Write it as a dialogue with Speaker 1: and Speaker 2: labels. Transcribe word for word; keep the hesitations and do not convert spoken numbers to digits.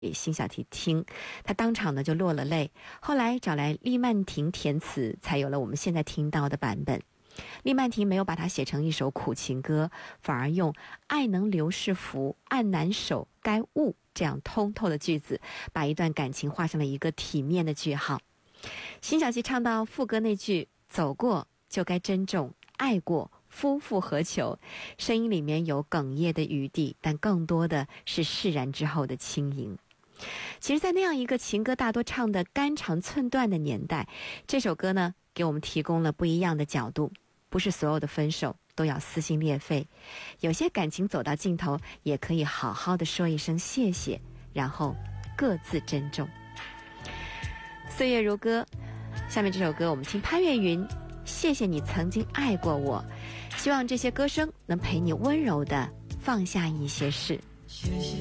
Speaker 1: 给辛晓琪听，他当场呢就落了泪。后来找来厉曼婷填词，才有了我们现在听到的版本。厉曼婷没有把它写成一首苦情歌，反而用爱能留是福，按难守该悟这样通透的句子，把一段感情画上了一个体面的句号。辛晓琪唱到副歌那句走过就该珍重，爱过夫复何求，声音里面有哽咽的余地，但更多的是释然之后的轻盈。其实在那样一个情歌大多唱的肝肠寸断的年代，这首歌呢给我们提供了不一样的角度。不是所有的分手都要撕心裂肺，有些感情走到尽头也可以好好的说一声谢谢，然后各自珍重。岁月如歌，下面这首歌我们听潘越云，谢谢你曾经爱过我，希望这些歌声能陪你温柔的放下一些事。谢谢